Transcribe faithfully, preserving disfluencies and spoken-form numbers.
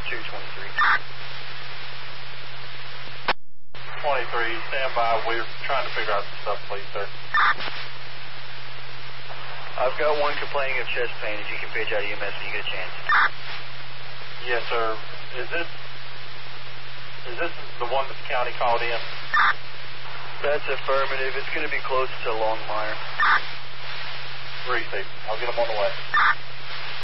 two twenty-three. twenty-three, stand by. We're trying to figure out some stuff, please, sir. I've got one complaining of chest pain. If you can page out E M S when you get a chance. Yes, sir. Is this is this the one that the county called in? That's affirmative. It's going to be close to Longmire. Receive. I'll get them on the way.